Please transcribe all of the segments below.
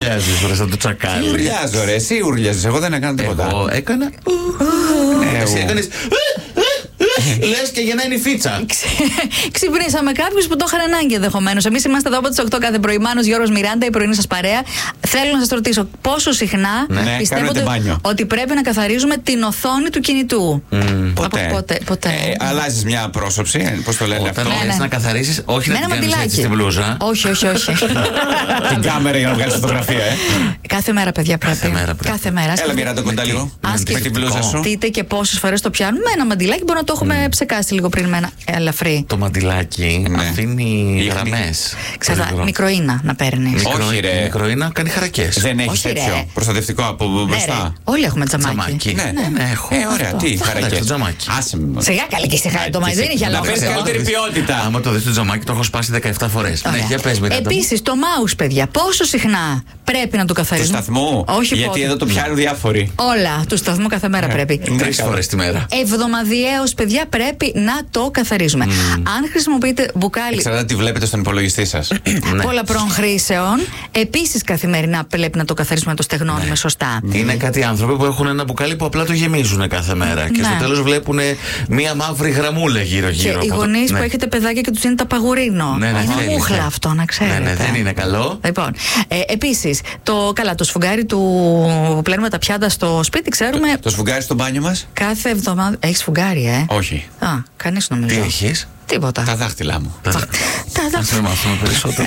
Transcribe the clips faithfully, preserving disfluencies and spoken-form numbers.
ουρλιάζεις, βρε, σαν το τσακάλι. Τι ουρλιάζω, ρε, εσύ ουρλιάζεις, εγώ δεν έκανα τίποτα. Εγώ έκανα. Εσύ έκανες. Λες και γεννάει η φίτσα. Ξυπνήσαμε κάποιους που το είχαν ανάγκη ενδεχομένως. Εμείς είμαστε εδώ από τις οκτώ κάθε πρωί. Μάνος, Γιώργος, Μιράντα, η πρωινή σας παρέα. Θέλω να σας ρωτήσω πόσο συχνά ναι, πιστεύετε ότι πρέπει να καθαρίζουμε την οθόνη του κινητού. Mm. Ποτέ. Από, ποτέ, ποτέ. Ε, αλλάζεις μια πρόσωψη, πώς το λένε αυτό. Όταν ναι, λες ναι. να καθαρίσεις, όχι με να την κάνεις μαντιλάκι. έτσι στην μπλούζα. Όχι, όχι, όχι. Την κάμερα για να βγάλεις φωτογραφία, ε. Κάθε μέρα, παιδιά, πρέπει. Κάθε μέρα πρέπει. Κάθε μέρα. Έλα, Μιράντα, κοντά λίγο. Με την μπλούζα σου. Δείτε και πόσες φορές το πιάνουμε. Ένα μαντιλάκι μπορεί να το έχουμε mm. ψεκάσει λίγο πριν με ένα ελαφρύ. Το μαντιλάκι ναι. αφήνει γραμμές. Ξέρετε, μικροίνα να παίρνει. Όχι, ρε. Μικροίνα κάνει χαρακές. Δεν έχει τέτοιο προστατευτικό από μπροστά. Όλοι έχουμε τζαμάκι. Ναι, ναι, έχω. Ε, ωραία, τι χαρακές. Σιγά καλή και στη χαρά το μάτι, δεν είχε άλλο. Να πες καλύτερη ποιότητα. Άμα το δεις το τζαμάκι, το έχω σπάσει δεκαεπτά φορές. Ναι, για πες, Μιράντα. Επίσης, το mouse, παιδιά, πόσο συχνά πρέπει να το καθαρίζουμε? Του σταθμού. Όχι, γιατί πότε. εδώ το πιάνουν διάφοροι. Όλα, του σταθμού κάθε μέρα πρέπει. Τρεις φορές τη μέρα. Εβδομαδιαίως, παιδιά, πρέπει να το καθαρίζουμε. Αν χρησιμοποιείτε μπουκάλι. Εξαρτάται τι βλέπετε στον υπολογιστή σας. Πολλαπλών χρήσεων, επίσης καθημερινά πρέπει να το καθαρίσουμε, να το στεγνώνουμε σωστά. Είναι κάτι άνθρωποι που έχουν ένα μπουκάλι που απλά το γεμίζουν κάθε μέρα. Και στο τέλος βλέπουν μία μαύρη γραμμούλα γύρω-γύρω. Και οι γονείς που έχετε παιδάκια και τους είναι τα παγουρίνο. Ναι, ναι, είναι μούχλα αυτό, να ξέρετε. Ναι, ναι, δεν είναι καλό. Λοιπόν, ε, επίσης, το, καλά, το σφουγγάρι του που πλένουμε τα πιάτα στο σπίτι, ξέρουμε. Το, το σφουγγάρι στο μπάνιο μας. Κάθε εβδομάδα. Έχεις σφουγγάρι, ε? Όχι. Α, κανείς νομίζω. Τι έχεις? Τίποτα. Τα δάχτυλά μου. Τα δάχτυλά μου. μάθουμε περισσότερο.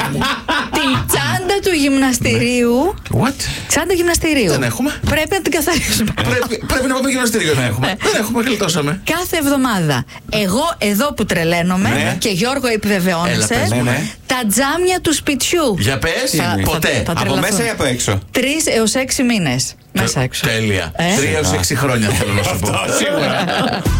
Την τσάντα του γυμναστηρίου. What? Τσάντα γυμναστηρίου. Δεν έχουμε. Πρέπει να την καθαρίσουμε. Πρέπει να πάμε γυμναστήριο να έχουμε. Δεν έχουμε, γλιτώσαμε. Κάθε εβδομάδα. Εγώ εδώ που τρελαίνομαι και Γιώργο επιβεβαιώνεσαι. Τα τζάμια του σπιτιού. Για πες, ποτέ. Από μέσα ή από έξω? Τρεις έως έξι μήνες. Μέσα έξω. Τέλεια. Τρία έως έξι χρόνια θέλω να σου πω. Σίγουρα.